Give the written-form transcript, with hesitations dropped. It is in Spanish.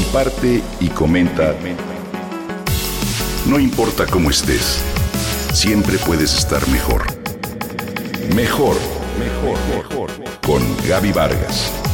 comparte y comenta. No importa cómo estés, siempre puedes estar mejor. Mejor, mejor, mejor. Con Gaby Vargas.